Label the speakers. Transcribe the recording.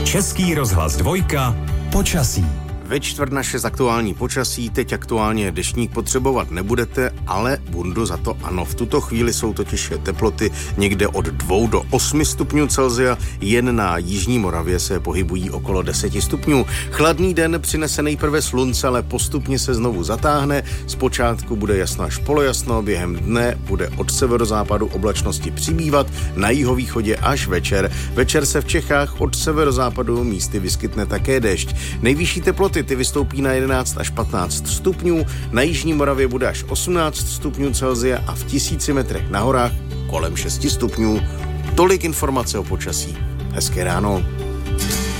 Speaker 1: Český rozhlas 2. Počasí.
Speaker 2: Ve čtvrt na 6 aktuální počasí, teď aktuálně deštník potřebovat nebudete, ale bundu za to ano. V tuto chvíli jsou totiž teploty někde od 2 do 8 stupňů Celsia, jen na jižní Moravě se pohybují okolo 10 stupňů. Chladný den přinese nejprve slunce, ale postupně se znovu zatáhne. Zpočátku bude jasno až polojasno, během dne bude od severozápadu oblačnosti přibývat, na jihovýchodě až večer. Večer se v Čechách od severozápadu místy vyskytne také déšť. Nejvyšší teploty ty vystoupí na 11 až 15 stupňů, na jižní Moravě bude až 18 stupňů Celsia a v 1000 metrech na horách kolem 6 stupňů. Tolik informace o počasí. Hezké ráno.